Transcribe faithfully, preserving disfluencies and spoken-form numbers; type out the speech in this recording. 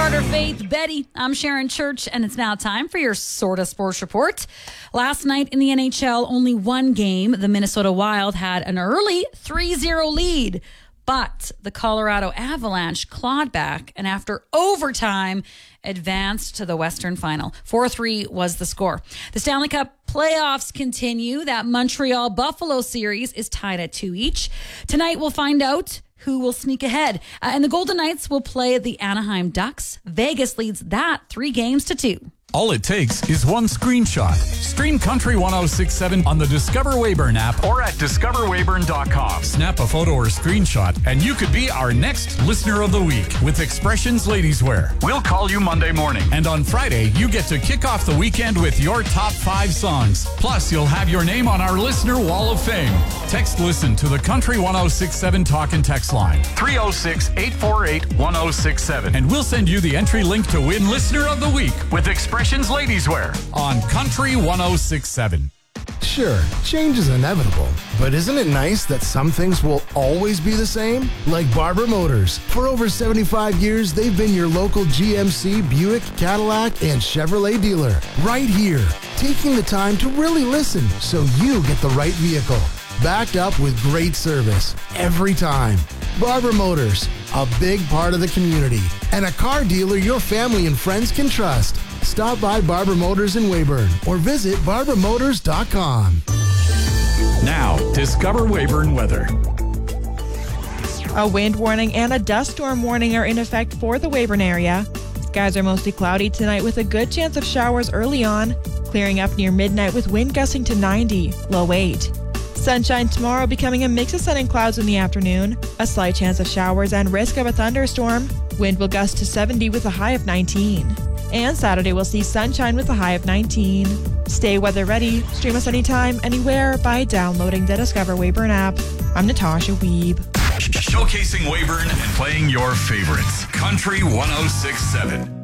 Carter, Faith, Betty. I'm Sharon Church, and it's now time for your Sorta Sports Report. Last night in the N H L, only one game. The Minnesota Wild had an early three zero lead, but the Colorado Avalanche clawed back, and after overtime, advanced to the Western Final. four three was the score. The Stanley Cup playoffs continue. That Montreal-Buffalo series is tied at two each. Tonight, we'll find out who will sneak ahead. Uh, and the Golden Knights will play the Anaheim Ducks. Vegas leads that three games to two. All it takes is one screenshot. Stream Country one oh six point seven on the Discover Weyburn app or at discover weyburn dot com. Snap a photo or screenshot, and you could be our next Listener of the Week with Expressions Ladies Wear. We'll call you Monday morning. And on Friday, you get to kick off the weekend with your top five songs. Plus, you'll have your name on our Listener Wall of Fame. Text Listen to the Country one oh six point seven talk and text line. three oh six, eight four eight, one oh six seven. And we'll send you the entry link to win Listener of the Week with Expressions Ladies Wear on Country one oh six point seven. Sure, change is inevitable, but isn't it nice that some things will always be the same? Like Barber Motors. For over seventy-five years, they've been your local G M C, Buick, Cadillac, and Chevrolet dealer. Right here, taking the time to really listen so you get the right vehicle. Backed up with great service every time. Barber Motors, a big part of the community, and a car dealer your family and friends can trust. Stop by Barber Motors in Weyburn or visit barber motors dot com. Now, discover Weyburn weather. A wind warning and a dust storm warning are in effect for the Weyburn area. Skies are mostly cloudy tonight with a good chance of showers early on, clearing up near midnight with wind gusting to ninety, low eight. Sunshine tomorrow, becoming a mix of sun and clouds in the afternoon. A slight chance of showers and risk of a thunderstorm. Wind will gust to seventy with a high of nineteen. And Saturday we'll see sunshine with a high of nineteen. Stay weather ready. Stream us anytime, anywhere by downloading the Discover Weyburn app. I'm Natasha Weeb. Showcasing Weyburn and playing your favorites. Country one oh six point seven.